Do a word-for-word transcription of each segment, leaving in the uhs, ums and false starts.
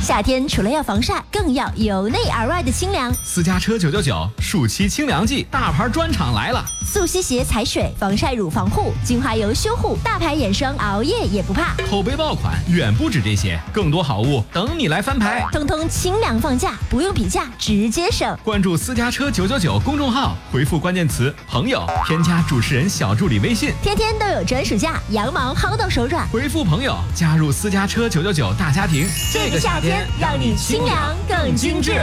夏天除了要防晒，更要由内而外的清凉。 私家车九九九暑期清凉季，大牌专场来了！ 速吸鞋踩水，防晒乳防护，精华油修护，大牌眼霜，熬夜也不怕。 口碑爆款远不止这些，更多好物等你来翻牌。 通通清凉放假，不用比价，直接省。 关注私家车九九九公众号，回复关键词朋友，添加主持人小助理微信， 天天都有专属价，羊毛薅到手软。 回复朋友，加入私家车九九九大家庭。 这个夏天让你清凉更精致。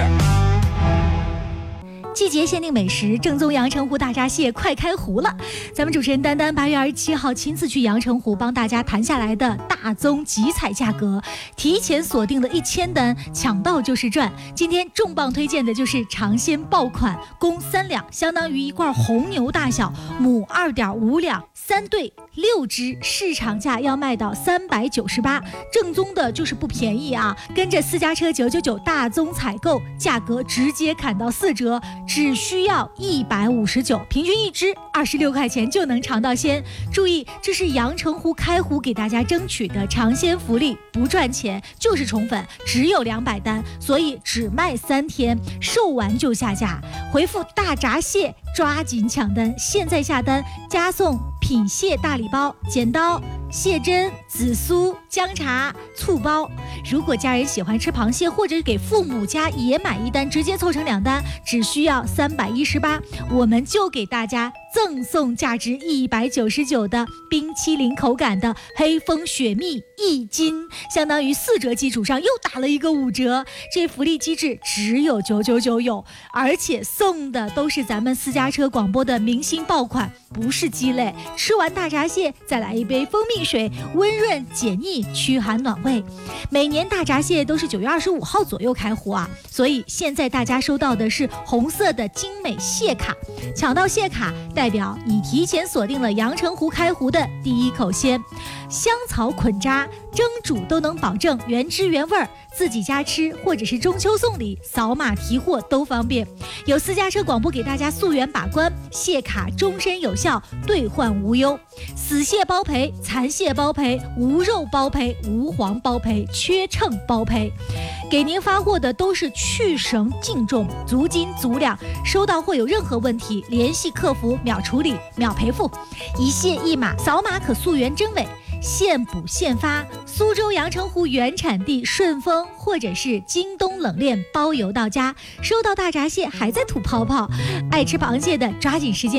季节限定美食，正宗阳澄湖大闸蟹快开湖了！咱们主持人丹丹八月二十七号亲自去阳澄湖帮大家谈下来的大宗集采价格，提前锁定了一千单，抢到就是赚。今天重磅推荐的就是尝鲜爆款，公三两，相当于一罐红牛大小，母二点五两，三对六只，市场价要卖到三百九十八，正宗的就是不便宜啊！跟着私家车九九九大宗采购，价格直接砍到四折。只需要一百五十九，平均一只二十六块钱就能尝到鲜。注意，这是阳澄湖开湖给大家争取的尝鲜福利，不赚钱就是宠粉，只有两百单，所以只卖三天，售完就下架。回复大闸蟹，抓紧抢单，现在下单加送品蟹大礼包、剪刀、蟹针、紫苏、姜茶、醋包。如果家人喜欢吃螃蟹，或者给父母家也买一单，直接凑成两单，只需要三百一十八，我们就给大家赠送价值一百九十九的冰淇淋口感的黑蜂雪蜜一斤，相当于四折基础上又打了一个五折。这福利机制只有九九九有，而且送的都是咱们私家车广播的明星爆款，不是鸡肋。吃完大闸蟹再来一杯蜂蜜水，温润解腻，驱寒暖胃。每年大闸蟹都是九月二十五号左右开湖啊，所以现在大家收到的是红色的精美蟹卡，抢到蟹卡代表你提前锁定了阳澄湖开湖的第一口鲜。香草捆扎蒸煮都能保证原汁原味儿，自己家吃或者是中秋送礼，扫码提货都方便。有私家车广播给大家溯源把关，蟹卡终身有效，兑换无忧。死蟹包赔，残蟹包赔，无肉包赔，无黄包赔，缺秤包赔。给您发货的都是去绳净重，足斤足两，收到货有任何问题，联系客服秒处理秒赔付，一蟹一码，扫码可溯源真伪，现补现发。苏州阳澄湖原产地顺丰或者是京东冷链包邮到家。收到大闸蟹还在吐泡泡，爱吃螃蟹的抓紧时间